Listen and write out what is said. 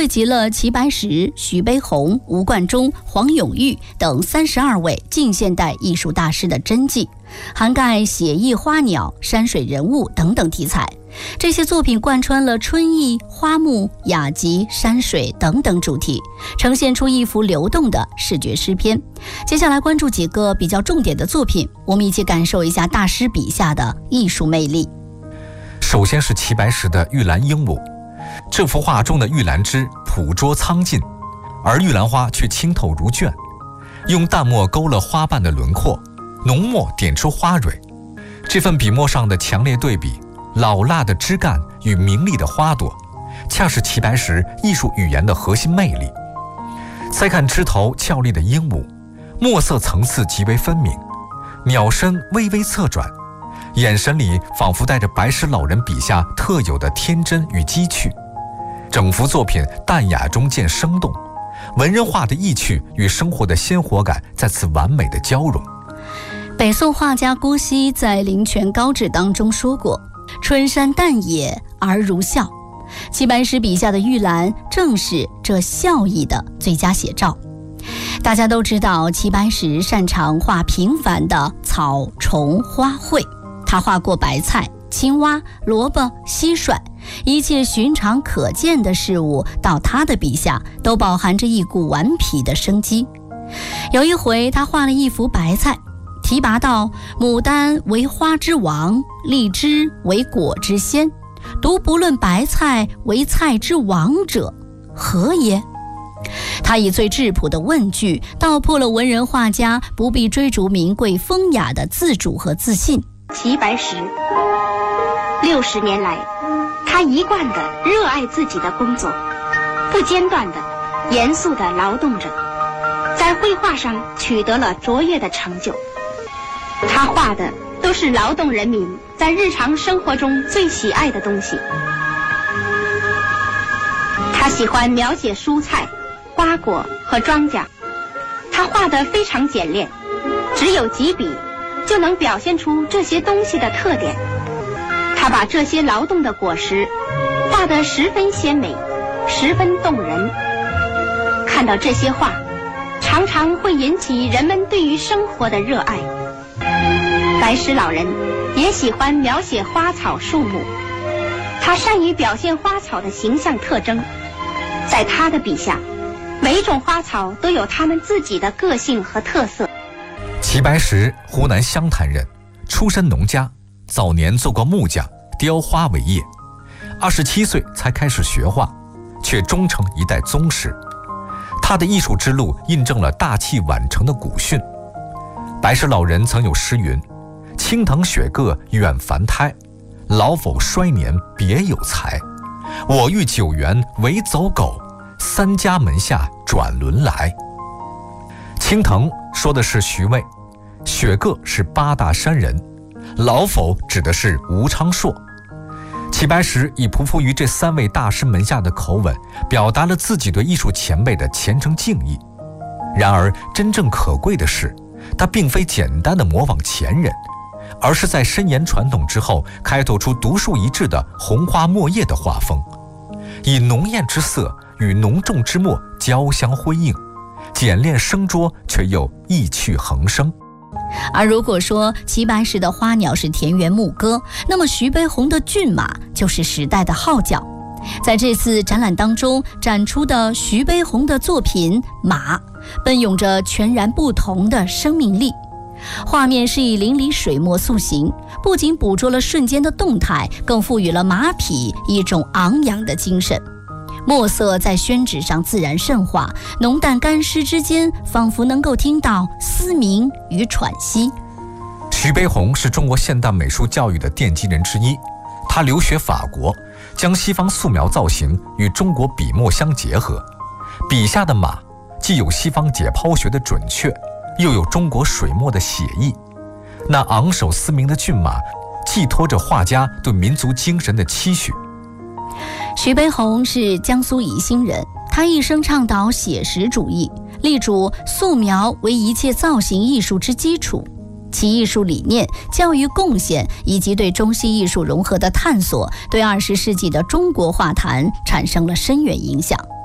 汇集了齐白石、徐悲鸿、吴冠中、黄永玉等32位近现代艺术大师的真迹，涵盖写意花鸟、山水人物等等题材。这些作品贯穿了春意、花木、雅集、山水等等主题，呈现出一幅流动的视觉诗篇。接下来关注几个比较重点的作品，我们一起感受一下大师笔下的艺术魅力。 首先是齐白石的玉兰鹦鹉，这幅画中的玉兰枝捕捉苍劲，而玉兰花却清透如绢，用淡墨勾勒花瓣的轮廓，浓墨点出花蕊。这份笔墨上的强烈对比，老辣的枝干与明丽的花朵，恰是齐白石艺术语言的核心魅力。再看枝头俏丽的鹦鹉，墨色层次极为分明，鸟身微微侧转，眼神里仿佛带着白石老人笔下特有的天真与机趣。整幅作品淡雅中见生动，文人画的意趣与生活的鲜活感在此完美的交融。 北宋画家郭熙在《灵泉高致》当中说过：“春山淡野而如笑。”齐白石笔下的玉兰正是这笑意的最佳写照。大家都知道，齐白石擅长画平凡的草虫花卉，他画过白菜、青蛙、萝卜、蟋蟀，一切寻常可见的事物到他的笔下都饱含着一股顽皮的生机。有一回他画了一幅白菜，提拔道：“牡丹为花之王，荔枝为果之先，独不论白菜为菜之王者，何也？”他以最质朴的问句道破了文人画家不必追逐名贵风雅的自主和自信。 齐白石60年来，他一贯地热爱自己的工作，不间断地严肃地劳动着，在绘画上取得了卓越的成就。他画的都是劳动人民在日常生活中最喜爱的东西。他喜欢描写蔬菜、花果和庄稼，他画得非常简练，只有几笔就能表现出这些东西的特点。他把这些劳动的果实画得十分鲜美，十分动人。看到这些画，常常会引起人们对于生活的热爱。白石老人也喜欢描写花草树木，他善于表现花草的形象特征。在他的笔下，每一种花草都有他们自己的个性和特色。 齐白石，湖南湘潭人，出身农家，早年做过木匠，雕花为业。27岁才开始学画，却终成一代宗师。他的艺术之路印证了大器晚成的古训。白石老人曾有诗云：“青藤雪各远凡胎，老否衰年别有才。我欲九原为走狗，三家门下转轮来。”青藤说的是徐渭，雪各是8大山人，老否指的是吴昌硕。齐白石以匍匐于这3位大师门下的口吻，表达了自己对艺术前辈的虔诚敬意。然而真正可贵的是，他并非简单的模仿前人，而是在深研传统之后，开拓出独树一帜的红花墨叶的画风，以浓艳之色与浓重之墨交相辉映，简练生拙却又意趣横生。 而如果说齐白石的花鸟是田园牧歌，那么徐悲鸿的骏马就是时代的号角。在这次展览当中展出的徐悲鸿的作品《马》，奔涌着全然不同的生命力。画面是以淋漓水墨塑形，不仅捕捉了瞬间的动态，更赋予了马匹一种昂扬的精神。墨色在宣纸上自然渗化，浓淡干湿之间，仿佛能够听到嘶鸣与喘息。 徐悲鸿是中国现代美术教育的奠基人之一，他留学法国，将西方素描造型与中国笔墨相结合，笔下的马既有西方解剖学的准确，又有中国水墨的写意。那昂首嘶鸣的骏马，寄托着画家对民族精神的期许。 徐悲鸿是江苏宜兴人，他一生倡导写实主义，力主素描为一切造型艺术之基础。其艺术理念、教育贡献以及对中西艺术融合的探索，对20世纪的中国画坛产生了深远影响。